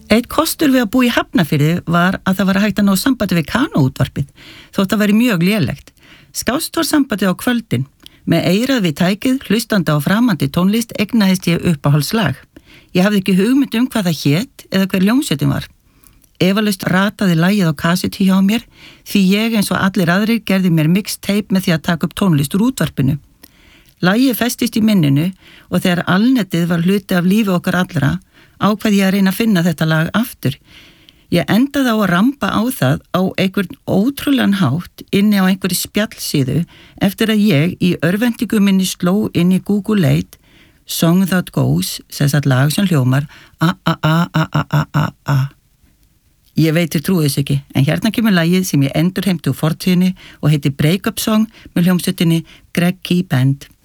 Eitt kostur við að búa í Hafnarfirði var að það var hægt að ná sambandi við kanóútvarpið, þótt það væri mjög lélegt. Skást var sambandið á kvöldin. Með eyrað við tækið, hlustandi á framandi tónlist, eignaðist ég uppáhaldslag. Ég hafði ekki hugmynd hvað það hét eða hver hljómsveitin var. Efalaust rataði lagið á kassetu hjá mér, því ég eins og allir aðrir gerði mér mixtape með því að taka upp tónlist úr útvarpinu. Lagið festist í minninu og þegar alnetið var hluti af lífi okkar allra, ákvað ég að reyna að finna þetta lag aftur. Ég endaði á að rampa á það á einhvern ótrúlegan hátt inni á einhverju spjallsíðu eftir að ég í örvendingu minni sló inn í Google Leit Song That Goes, sem sagt lag sem hljómar a. Ég veit þér trúið þess ekki, en hérna kemur lagið sem ég endurheimti úr fortíðinni og heitir Break Up Song með hljómsveitinni Greg Key Band.